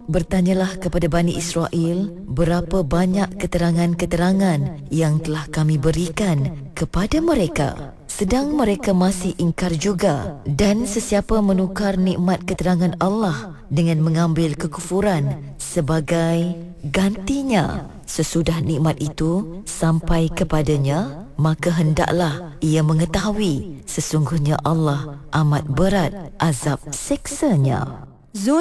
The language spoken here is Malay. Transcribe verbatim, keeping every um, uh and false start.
bertanyalah kepada Bani Israel berapa banyak keterangan-keterangan yang telah kami berikan kepada mereka, sedang mereka masih ingkar juga. Dan sesiapa menukar nikmat keterangan Allah dengan mengambil kekufuran sebagai gantinya sesudah nikmat itu sampai kepadanya, maka hendaklah ia mengetahui sesungguhnya Allah amat berat azab siksanya.